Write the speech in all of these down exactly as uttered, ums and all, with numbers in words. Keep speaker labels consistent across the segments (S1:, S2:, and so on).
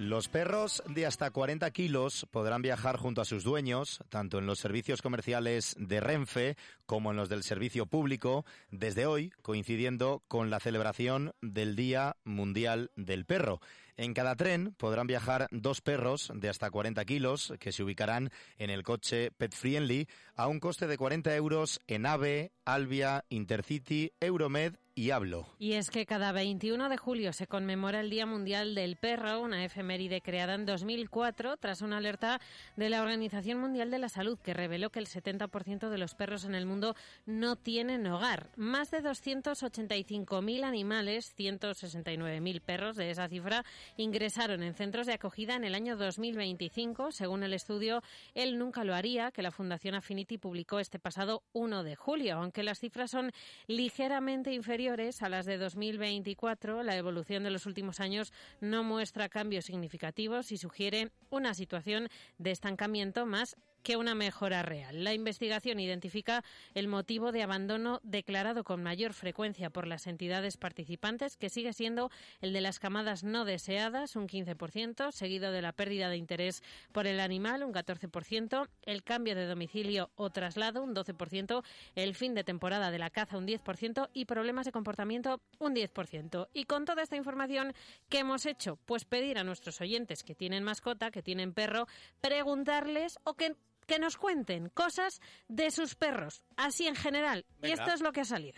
S1: Los perros de hasta cuarenta kilos podrán viajar junto a sus dueños, tanto en los servicios comerciales de Renfe como en los del servicio público, desde hoy, coincidiendo con la celebración del Día Mundial del Perro. En cada tren podrán viajar dos perros de hasta cuarenta kilos que se ubicarán en el coche Pet Friendly a un coste de cuarenta euros en AVE, Albia, Intercity, Euromed y Hablo.
S2: Y es que cada veintiuno de julio se conmemora el Día Mundial del Perro, una efeméride creada en dos mil cuatro tras una alerta de la Organización Mundial de la Salud que reveló que el setenta por ciento de los perros en el mundo no tienen hogar. Más de doscientos ochenta y cinco mil animales, ciento sesenta y nueve mil perros de esa cifra, ingresaron en centros de acogida en el año dos mil veinticinco, según el estudio Él nunca lo haría, que la Fundación Affinity publicó este pasado uno de julio. Aunque las cifras son ligeramente inferiores a las de dos mil veinticuatro, la evolución de los últimos años no muestra cambios significativos y sugiere una situación de estancamiento más que una mejora real. La investigación identifica el motivo de abandono declarado con mayor frecuencia por las entidades participantes, que sigue siendo el de las camadas no deseadas, un quince por ciento, seguido de la pérdida de interés por el animal, un catorce por ciento, el cambio de domicilio o traslado, un doce por ciento, el fin de temporada de la caza, un diez por ciento, y problemas de comportamiento, un diez por ciento. Y con toda esta información, ¿qué hemos hecho? Pues pedir a nuestros oyentes que tienen mascota, que tienen perro, preguntarles o que que nos cuenten cosas de sus perros, así en general. Venga. Y esto es lo que ha salido.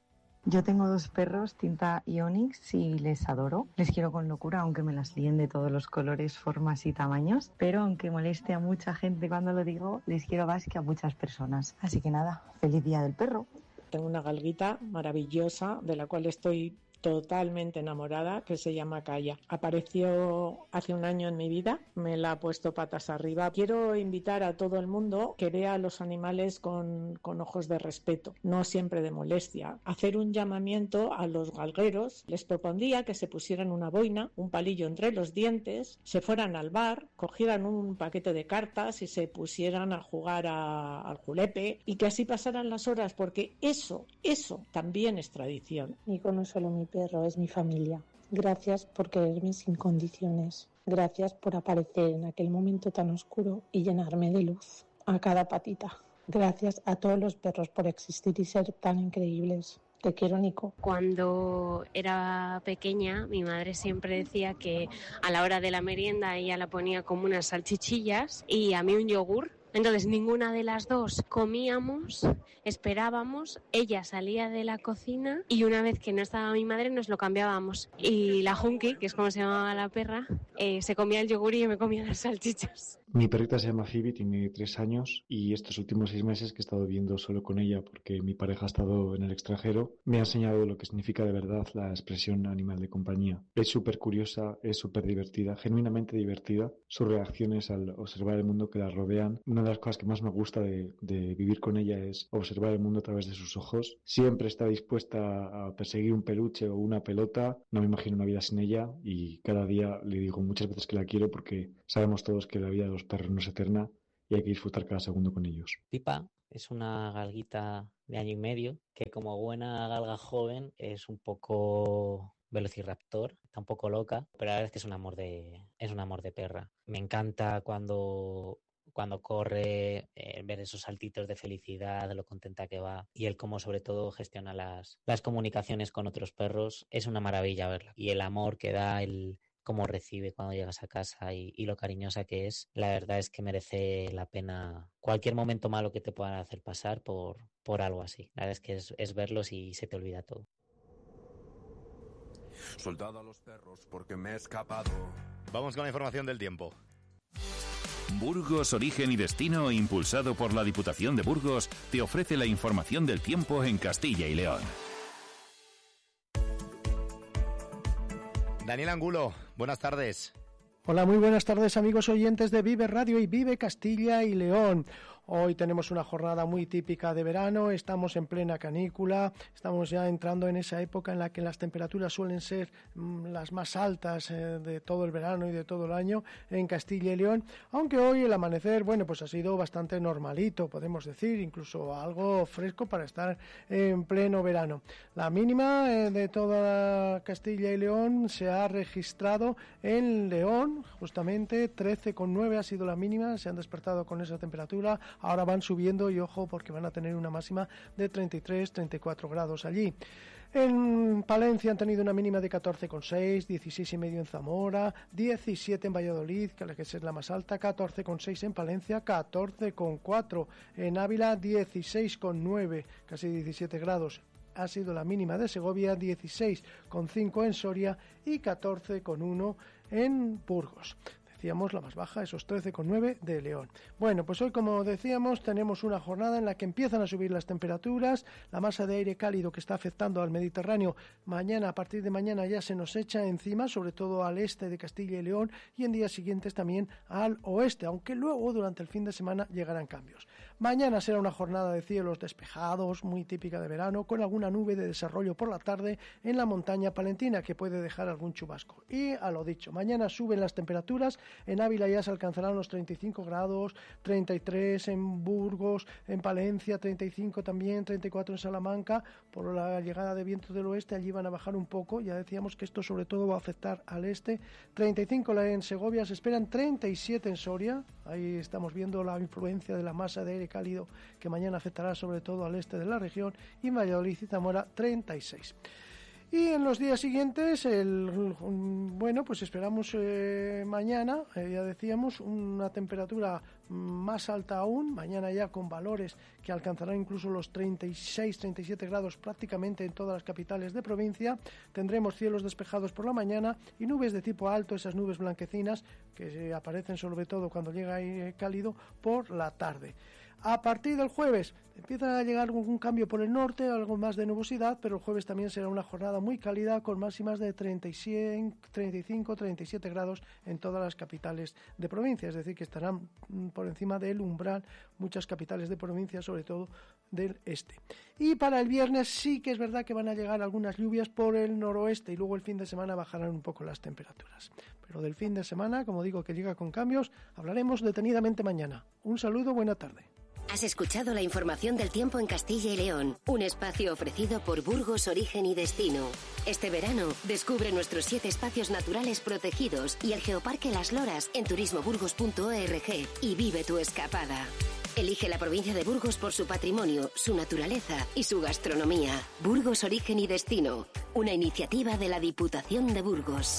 S3: Yo tengo dos perros, Tinta y Onyx, y les adoro. Les quiero con locura, aunque me las líen de todos los colores, formas y tamaños. Pero aunque moleste a mucha gente cuando lo digo, les quiero más que a muchas personas. Así que nada, feliz Día del Perro.
S4: Tengo una galguita maravillosa, de la cual estoy totalmente enamorada, que se llama Kaya. Apareció hace un año en mi vida, me la ha puesto patas arriba. Quiero invitar a todo el mundo que vea a los animales con, con ojos de respeto, no siempre de molestia. Hacer un llamamiento a los galgueros. Les propondría que se pusieran una boina, un palillo entre los dientes, se fueran al bar, cogieran un paquete de cartas y se pusieran a jugar a, al julepe, y que así pasaran las horas, porque eso, eso también es tradición.
S5: Nico no es solo mi perro, es mi familia. Gracias por quererme sin condiciones. Gracias por aparecer en aquel momento tan oscuro y llenarme de luz a cada patita. Gracias a todos los perros por existir y ser tan increíbles. Te quiero, Nico.
S6: Cuando era pequeña, mi madre siempre decía que a la hora de la merienda ella la ponía como unas salchichillas y a mí un yogur. Entonces ninguna de las dos comíamos, esperábamos, ella salía de la cocina y una vez que no estaba mi madre nos lo cambiábamos. Y la Junkie, que es como se llamaba la perra, eh, se comía el yogur y yo me comía las salchichas.
S7: Mi perrita se llama Phoebe, tiene tres años y estos últimos seis meses que he estado viviendo solo con ella porque mi pareja ha estado en el extranjero, me ha enseñado lo que significa de verdad la expresión animal de compañía. Es súper curiosa, es súper divertida, genuinamente divertida. Sus reacciones al observar el mundo que la rodean. Una de las cosas que más me gusta de, de vivir con ella es observar el mundo a través de sus ojos. Siempre está dispuesta a perseguir un peluche o una pelota. No me imagino una vida sin ella y cada día le digo muchas veces que la quiero porque sabemos todos que la vida de los perros no es eterna y hay que disfrutar cada segundo con ellos.
S8: Pipa es una galguita de año y medio que, como buena galga joven, es un poco velociraptor, está un poco loca, pero la verdad es que es un amor de, es un amor de perra. Me encanta cuando cuando corre, eh, ver esos saltitos de felicidad, lo contenta que va, y él como sobre todo gestiona las, las comunicaciones con otros perros, es una maravilla verla. Y el amor que da, el cómo recibe cuando llegas a casa y, y lo cariñosa que es, la verdad es que merece la pena cualquier momento malo que te puedan hacer pasar por, por algo así. La verdad es que es, es verlos y se te olvida todo.
S9: Soldado a los perros porque me he escapado.
S1: Vamos con la información del tiempo.
S10: Burgos, Origen y Destino, impulsado por la Diputación de Burgos, te ofrece la información del tiempo en Castilla y León.
S1: Daniel Angulo, buenas tardes.
S11: Hola, muy buenas tardes amigos oyentes de Vive Radio y Vive Castilla y León. Hoy tenemos una jornada muy típica de verano, estamos en plena canícula, estamos ya entrando en esa época en la que las temperaturas suelen ser mmm, las más altas eh, de todo el verano y de todo el año en Castilla y León, aunque hoy el amanecer, bueno, pues ha sido bastante normalito, podemos decir, incluso algo fresco para estar en pleno verano. La mínima eh, de toda Castilla y León se ha registrado en León, justamente trece coma nueve ha sido la mínima, se han despertado con esa temperatura, ahora van subiendo y ojo porque van a tener una máxima de treinta y tres, treinta y cuatro grados allí. En Palencia han tenido una mínima de catorce coma seis, dieciséis coma cinco en Zamora, diecisiete en Valladolid, que es la más alta, catorce coma seis en Palencia, catorce coma cuatro en Ávila, dieciséis coma nueve, casi diecisiete grados. Ha sido la mínima de Segovia, dieciséis coma cinco en Soria y catorce coma uno en Burgos. Decíamos la más baja, esos trece coma nueve de León. Bueno, pues hoy, como decíamos, tenemos una jornada en la que empiezan a subir las temperaturas, la masa de aire cálido que está afectando al Mediterráneo, mañana, a partir de mañana ya se nos echa encima, sobre todo al este de Castilla y León, y en días siguientes también al oeste, aunque luego durante el fin de semana llegarán cambios. Mañana será una jornada de cielos despejados, muy típica de verano, con alguna nube de desarrollo por la tarde en la montaña palentina que puede dejar algún chubasco. Y a lo dicho, mañana suben las temperaturas, en Ávila ya se alcanzarán los treinta y cinco grados, treinta y tres en Burgos, en Palencia treinta y cinco también, treinta y cuatro en Salamanca, por la llegada de vientos del oeste, allí van a bajar un poco, ya decíamos que esto sobre todo va a afectar al este, treinta y cinco en Segovia, se esperan treinta y siete en Soria, ahí estamos viendo la influencia de la masa de aire cálido que mañana afectará sobre todo al este de la región, y Valladolid y Zamora treinta y seis. Y en los días siguientes, el, bueno, pues esperamos eh, mañana, eh, ya decíamos, una temperatura más alta aún, mañana ya con valores que alcanzarán incluso los treinta y seis, treinta y siete grados prácticamente en todas las capitales de provincia. Tendremos cielos despejados por la mañana y nubes de tipo alto, esas nubes blanquecinas que aparecen sobre todo cuando llega aire cálido por la tarde. A partir del jueves empieza a llegar algún cambio por el norte, algo más de nubosidad, pero el jueves también será una jornada muy cálida con máximas de treinta y siete, treinta y cinco, treinta y siete grados en todas las capitales de provincia, es decir, que estarán por encima del umbral muchas capitales de provincia, sobre todo del este. Y para el viernes sí que es verdad que van a llegar algunas lluvias por el noroeste y luego el fin de semana bajarán un poco las temperaturas. Pero del fin de semana, como digo, que llega con cambios, hablaremos detenidamente mañana. Un saludo, buena tarde.
S12: Has escuchado la información del tiempo en Castilla y León, un espacio ofrecido por Burgos Origen y Destino. Este verano, descubre nuestros siete espacios naturales protegidos y el Geoparque Las Loras en turismo burgos punto org y vive tu escapada. Elige la provincia de Burgos por su patrimonio, su naturaleza y su gastronomía. Burgos Origen y Destino, una iniciativa de la Diputación de Burgos.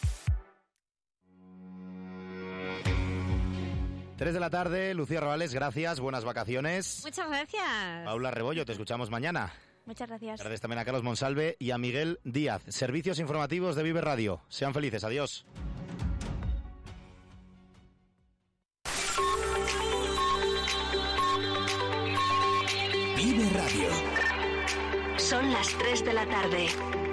S1: tres de la tarde, Lucía Robales, gracias, buenas vacaciones.
S2: Muchas gracias.
S1: Paula Rebollo, te escuchamos mañana.
S13: Muchas gracias.
S1: Gracias también a Carlos Monsalve y a Miguel Díaz. Servicios informativos de Vive Radio. Sean felices, adiós.
S12: Vive Radio. Son las tres de la tarde.